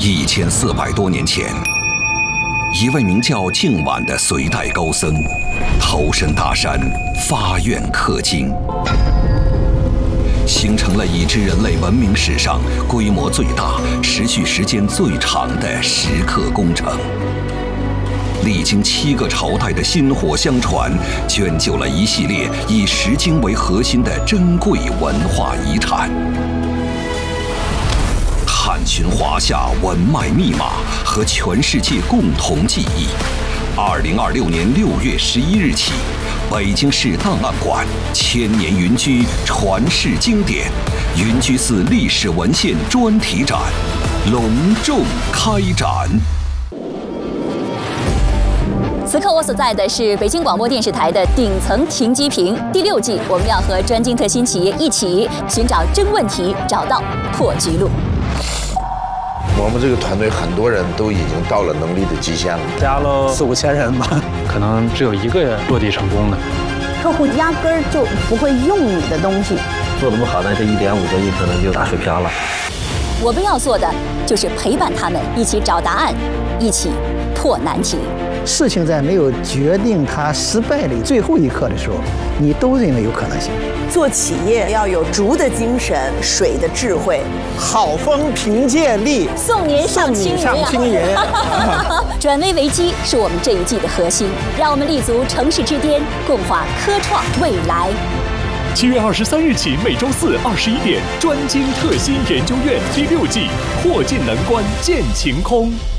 1400多年前，一位名叫净晚的隋代高僧，投身大山，发愿刻经，形成了已知人类文明史上规模最大、持续时间最长的石刻工程。历经7个朝代的薪火相传，卷就了一系列以石经为核心的珍贵文化遗产。探寻华夏文脉密码和全世界共同记忆。2026年6月11日起，北京市档案馆千年云居传世经典云居寺历史文献专题展隆重开展。 此刻我所在的是北京广播电视台的顶层停机坪第6季，我们要和专精特新企业一起寻找真问题，找到破局路。 我们这个团队很多人都已经到了能力的极限了， 加了4、5千人吧，可能只有1个落地成功的。 客户压根儿就不会用你的东西， 做得不好，那这1.5个亿可能就打水漂了。 我们要做的就是陪伴他们一起找答案，一起破难题。 事情在没有决定它失败的最后一刻的时候，你都认为有可能性。 做企业要有竹的精神，水的智慧， 好风凭借力， 送您上青云。转危为机是我们这一季的核心，让我们立足城市之巅，共话科创未来。 7月23日起，每周4、21点，专精特新研究院第6季，破尽难关见晴空。